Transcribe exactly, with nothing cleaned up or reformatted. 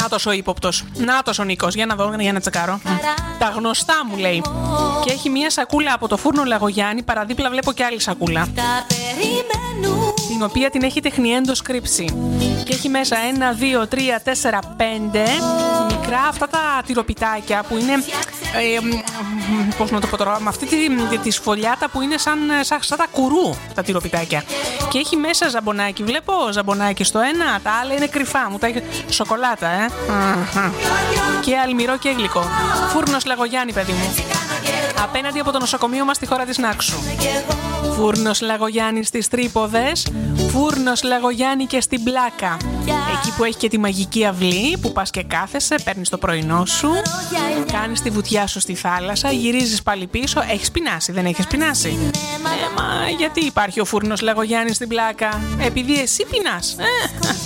Νάτος ο ύποπτος. Νάτος ο Νίκος. Για να δω, για να τσεκάρω. Τα γνωστά μου λέει. Και έχει μία σακούλα από το φούρνο Λαγογιάννη. Παραδίπλα βλέπω και άλλη σακούλα, την οποία την έχει τεχνιέντος κρύψει. Και έχει μέσα ένα, δύο, τρία, τέσσερα, πέντε μικρά αυτά τα τυροπιτάκια που είναι. Ε, πώς να το πω τώρα, με αυτή τη, τη σφολιάτα που είναι σαν, σαν, σαν τα κουρού τα τυροπιτάκια. Και έχει μέσα ζαμπονάκι. Βλέπω ζαμπονάκι στο ένα, τα άλλα είναι κρυφά. Μου τα έχει σοκολάτα, ε. Και αλμυρό και γλυκό. Φούρνος Λαγογιάννη, παιδί μου. Απέναντι από το νοσοκομείο μας στη χώρα της Νάξου. Φούρνος Λαγογιάννη στις Τρίποδες. Φούρνος Λαγογιάννη και στην Πλάκα. Εκεί που έχει και τη μαγική αυλή που πας και κάθεσαι, παίρνεις το πρωινό σου, κάνεις τη βουτιά σου στη θάλασσα, γυρίζεις πάλι πίσω. Έχεις πεινάσει, δεν έχεις πεινάσει? Ε, μα γιατί υπάρχει ο Φούρνος Λαγογιάννη στην Πλάκα? Επειδή εσύ πεινάς. Ε.